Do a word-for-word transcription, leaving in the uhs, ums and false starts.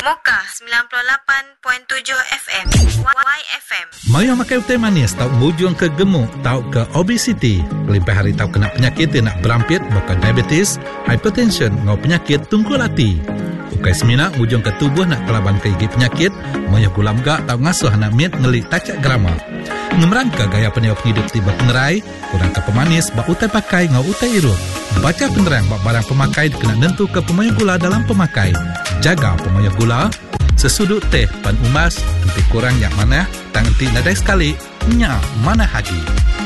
Moka sembilan puluh lapan perpuluhan tujuh F M. Y F M. Mayo makan teh manis tahu mujung ke gemuk, tahu ke obesity. Lebih hari tahu kena penyakit yang nak berampit, bukan diabetes, hypertension, ngau penyakit tungkul hati. Ukai semina mujung ke tubuh nak kelaban ke gigi penyakit, mayo gulam gak tahu ngasuh nak mit ngelik tacak grama. Ngemerangka gaya peniup hidup tiba pengerai, kurang ke pemanis, bak utai pakai ngau utai irut. Baca penerang bak barang pemakai kena nentu ke pemayo gula dalam pemakai. Jaga pemayo gula. Sesudut teh pan umas, nanti kurang yang mana, tangan ti nadai sekali, nya mana hagi.